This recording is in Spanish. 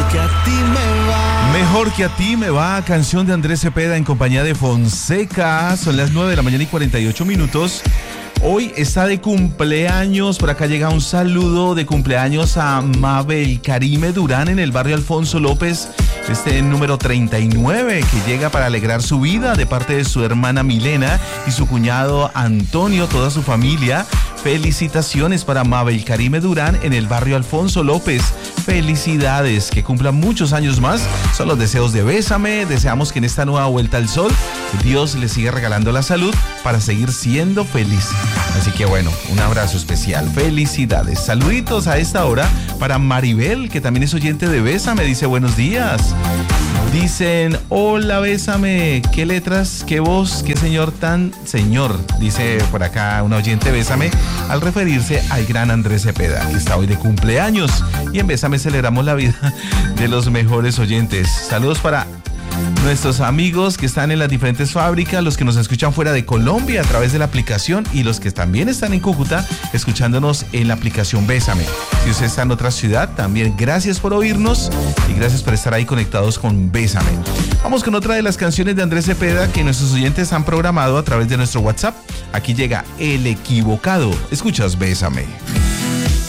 que a ti me va. Mejor que a ti me va, canción de Andrés Cepeda en compañía de Fonseca. Son las 9 de la mañana y 48 minutos. Hoy está de cumpleaños, por acá llega un saludo de cumpleaños a Mabel Karime Durán en el barrio Alfonso López, número 39, que llega para alegrar su vida de parte de su hermana Milena y su cuñado Antonio, toda su familia. Felicitaciones para Mabel Karime Durán en el barrio Alfonso López. Felicidades, que cumplan muchos años más. Son los deseos de Bésame. Deseamos que en esta nueva vuelta al sol Dios le siga regalando la salud para seguir siendo feliz. Así que bueno, un abrazo especial. Felicidades. Saluditos a esta hora para Maribel, que también es oyente de Bésame. Dice buenos días. Dicen, hola Bésame, qué letras, qué voz, qué señor tan señor. Dice por acá un oyente Bésame al referirse al gran Andrés Cepeda, que está hoy de cumpleaños. Y en Bésame celebramos la vida de los mejores oyentes. Saludos para nuestros amigos que están en las diferentes fábricas, los que nos escuchan fuera de Colombia a través de la aplicación y los que también están en Cúcuta escuchándonos en la aplicación Bésame. Si usted está en otra ciudad, también gracias por oírnos y gracias por estar ahí conectados con Bésame. Vamos con otra de las canciones de Andrés Cepeda que nuestros oyentes han programado a través de nuestro WhatsApp. Aquí llega El Equivocado. Escuchas Bésame.